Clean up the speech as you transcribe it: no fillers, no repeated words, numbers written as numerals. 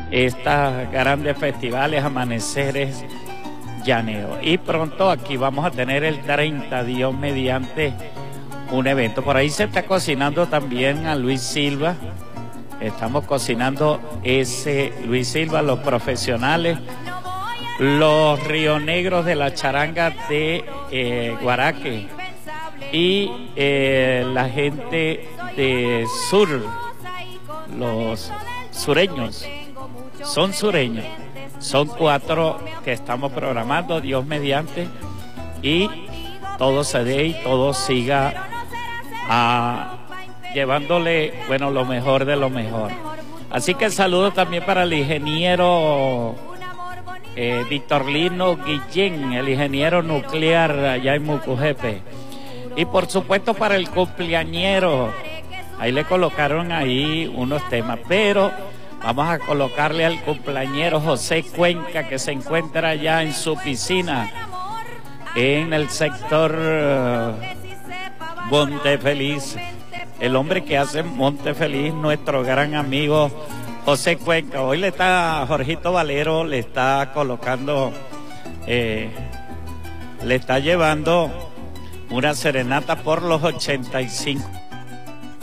estas grandes festivales, amaneceres llaneros. Y pronto aquí vamos a tener el 30, Dios mediante, un evento. Por ahí se está cocinando también a Luis Silva. Estamos cocinando ese Luis Silva, los profesionales, los rionegros de la charanga de Guaraque y la gente de Sur, los sureños, son sureños. Son 4 que estamos programando, Dios mediante, y todo se dé y todo siga llevándole, bueno, lo mejor de lo mejor. Así que saludo también para el ingeniero Víctor Lino Guillén, el ingeniero nuclear allá en Mucujepe. Y por supuesto para el cumpleañero, ahí le colocaron ahí unos temas, pero vamos a colocarle al cumpleañero José Cuenca, que se encuentra allá en su piscina, en el sector Montefeliz. El hombre que hace Montefeliz, nuestro gran amigo José Cuenca. Hoy le está, Jorgito Valero le está colocando, le está llevando una serenata por los 85.